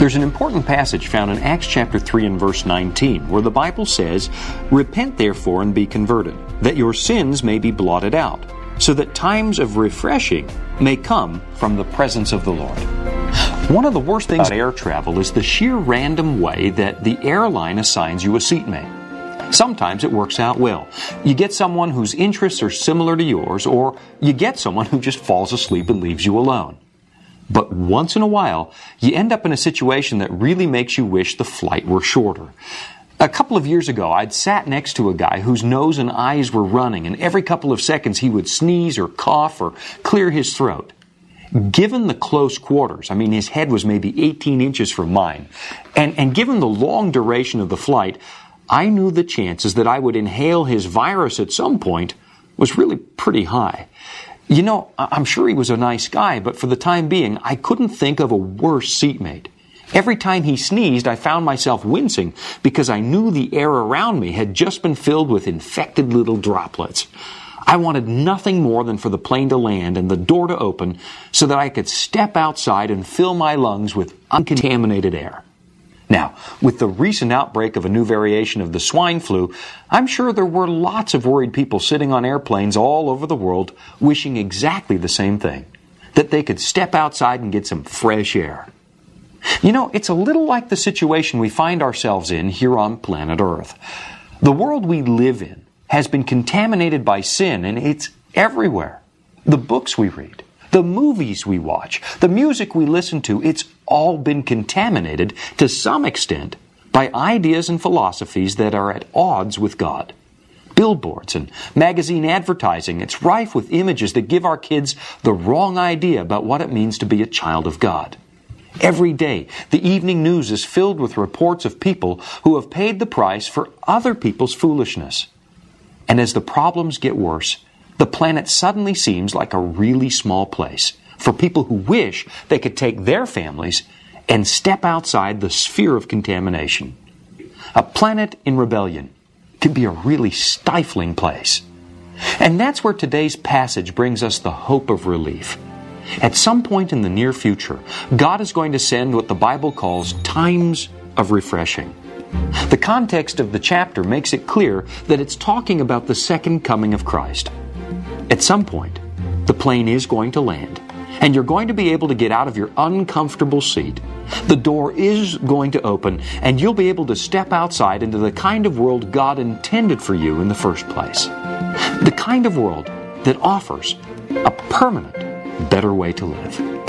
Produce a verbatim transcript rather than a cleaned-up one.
There's an important passage found in Acts chapter three and verse nineteen, where the Bible says, "Repent therefore and be converted, that your sins may be blotted out, so that times of refreshing may come from the presence of the Lord." One of the worst things about air travel is the sheer random way that the airline assigns you a seatmate. Sometimes it works out well. You get someone whose interests are similar to yours, or you get someone who just falls asleep and leaves you alone. But once in a while, you end up in a situation that really makes you wish the flight were shorter. A couple of years ago, I'd sat next to a guy whose nose and eyes were running, and every couple of seconds he would sneeze or cough or clear his throat. Given the close quarters, I mean, his head was maybe eighteen inches from mine, and, and given the long duration of the flight, I knew the chances that I would inhale his virus at some point was really pretty high. You know, I'm sure he was a nice guy, but for the time being, I couldn't think of a worse seatmate. Every time he sneezed, I found myself wincing because I knew the air around me had just been filled with infected little droplets. I wanted nothing more than for the plane to land and the door to open so that I could step outside and fill my lungs with uncontaminated air. Now, with the recent outbreak of a new variation of the swine flu, I'm sure there were lots of worried people sitting on airplanes all over the world wishing exactly the same thing, that they could step outside and get some fresh air. You know, it's a little like the situation we find ourselves in here on planet Earth. The world we live in has been contaminated by sin, and it's everywhere. The books we read, the movies we watch, the music we listen to, it's all been contaminated to some extent by ideas and philosophies that are at odds with God. Billboards and magazine advertising, it's rife with images that give our kids the wrong idea about what it means to be a child of God. Every day, the evening news is filled with reports of people who have paid the price for other people's foolishness. And as the problems get worse, the planet suddenly seems like a really small place for people who wish they could take their families and step outside the sphere of contamination. A planet in rebellion can be a really stifling place. And that's where today's passage brings us the hope of relief. At some point in the near future, God is going to send what the Bible calls times of refreshing. The context of the chapter makes it clear that it's talking about the second coming of Christ. At some point, the plane is going to land, and you're going to be able to get out of your uncomfortable seat. The door is going to open, and you'll be able to step outside into the kind of world God intended for you in the first place. The kind of world that offers a permanent, better way to live.